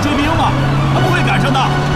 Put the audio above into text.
追兵吗？他不会赶上的。